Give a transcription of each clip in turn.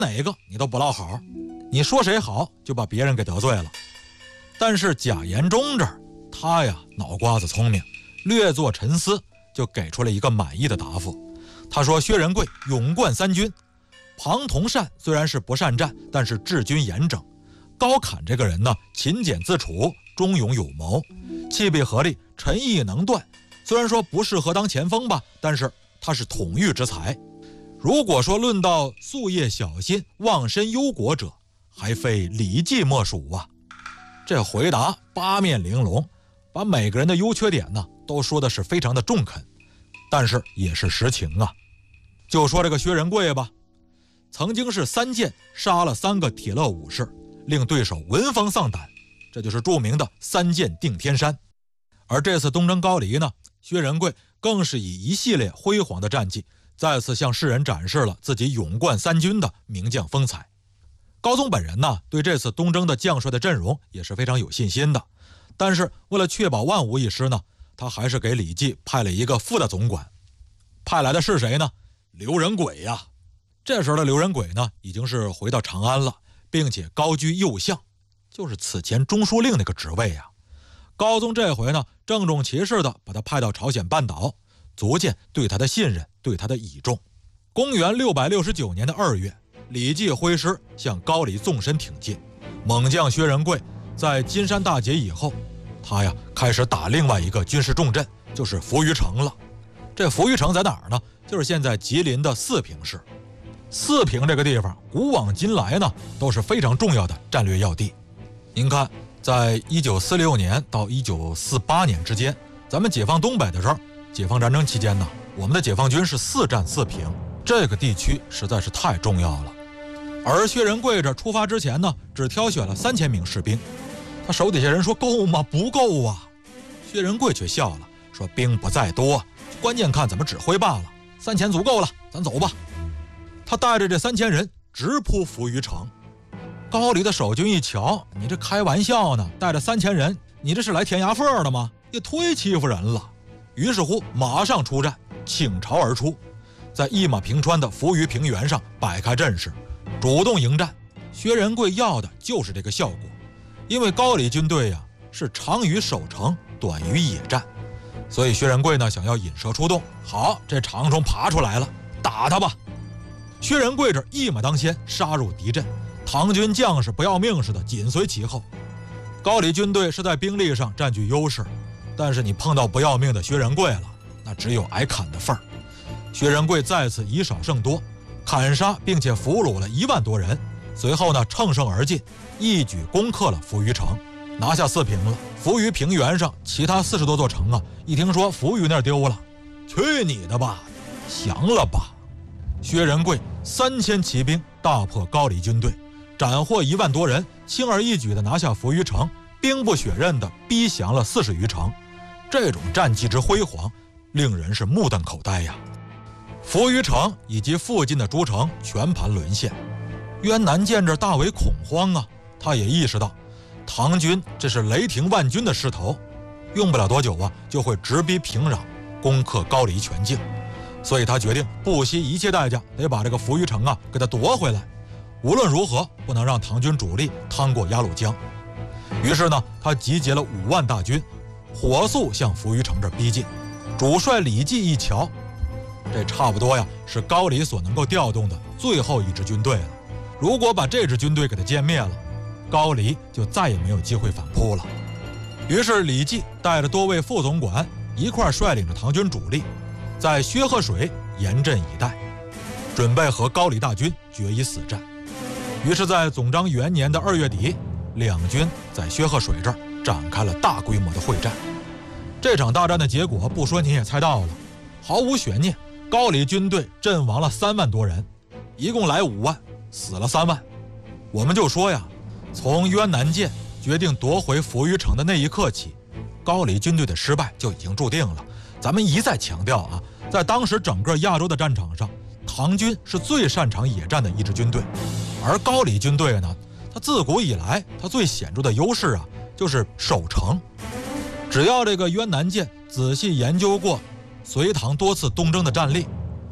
哪个你都不落好，你说谁好就把别人给得罪了。但是贾延忠这儿，他呀脑瓜子聪明，略作沉思，就给出了一个满意的答复。他说薛仁贵勇冠三军，庞同善虽然是不善战，但是治军严整。高侃这个人呢，勤俭自处，忠勇有谋，气必合力，臣意能断。虽然说不适合当前锋吧，但是他是统御之才。如果说论到夙夜小心、忘身忧国者，还非李绩莫属啊。这回答八面玲珑，把每个人的优缺点呢都说的是非常的中肯，但是也是实情啊。就说这个薛仁贵吧，曾经是3箭杀了3个铁勒武士，令对手闻风丧胆，这就是著名的3箭定天山。而这次东征高丽呢，薛仁贵更是以一系列辉煌的战绩，再次向世人展示了自己勇冠三军的名将风采。高宗本人呢，对这次东征的将帅的阵容也是非常有信心的，但是为了确保万无一失呢，他还是给李绩派了一个副的总管。派来的是谁呢？刘仁轨呀。这时候的刘仁轨呢，已经是回到长安了，并且高居右相，就是此前中书令那个职位呀。高宗这回呢，郑重其事的把他派到朝鲜半岛，足见对他的信任，对他的倚重。公元669年的2月，李绩挥师向高丽纵深挺进。猛将薛仁贵在金山大捷以后，他呀开始打另外一个军事重镇，就是扶余城了。这扶余城在哪儿呢？就是现在吉林的四平市。四平这个地方古往今来呢都是非常重要的战略要地。您看，在1946年到1948年之间，咱们解放东北的时候，解放战争期间呢，我们的解放军是4战4平，这个地区实在是太重要了。而薛仁贵这出发之前呢，只挑选了3000名士兵，他手底下人说够吗？不够啊。薛仁贵却笑了，说兵不在多，关键看怎么指挥罢了，3000足够了，咱走吧。他带着这3000人直扑扶余城。高丽的守军一瞧，你这开玩笑呢，带着3000人，你这是来填牙缝的吗？也忒欺负人了。于是乎马上出战，倾巢而出，在一马平川的扶余平原上摆开阵势，主动迎战。薛仁贵要的就是这个效果，因为高丽军队呀是长于守城，短于野战，所以薛仁贵呢想要引蛇出洞。好，这长虫爬出来了，打他吧。薛仁贵这一马当先杀入敌阵，唐军将士不要命似的紧随其后。高丽军队是在兵力上占据优势，但是你碰到不要命的薛仁贵了，那只有挨砍的份儿。薛仁贵再次以少胜多，砍杀并且俘虏了1万多人，随后呢乘胜而进，一举攻克了扶余城，拿下四平了。扶余平原上其他40多座城啊，一听说扶余那儿丢了，去你的吧，降了吧。薛仁贵3000骑兵大破高丽军队，斩获1万多人，轻而易举地拿下扶余城，兵不血刃地逼降了40余城。这种战绩之辉煌，令人是目瞪口呆呀。扶余城以及附近的诸城全盘沦陷，渊南见着大为恐慌啊，他也意识到唐军这是雷霆万钧的势头，用不了多久啊就会直逼平壤，攻克高丽全境。所以他决定不惜一切代价得把这个扶余城啊给他夺回来，无论如何不能让唐军主力趟过鸭绿江。于是呢，他集结了5万大军，火速向扶余城这逼近。主帅李绩一瞧，这差不多呀是高丽所能够调动的最后一支军队了。如果把这支军队给他歼灭了，高丽就再也没有机会反扑了。于是李绩带着多位副总管一块率领着唐军主力，在薛河水严阵以待，准备和高丽大军决一死战。于是在总章元年的2月底，两军在薛河水这儿展开了大规模的会战。这场大战的结果不说你也猜到了，毫无悬念，高丽军队阵亡了3万多人，一共来5万，死了3万。我们就说呀，从渊南舰决定夺回扶余城的那一刻起，高丽军队的失败就已经注定了。咱们一再强调啊，在当时整个亚洲的战场上，唐军是最擅长野战的一支军队，而高丽军队呢，它自古以来它最显著的优势啊，就是守城。只要这个渊南舰仔细研究过隋唐多次东征的战例，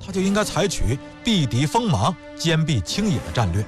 他就应该采取避敌锋芒、坚壁清野的战略。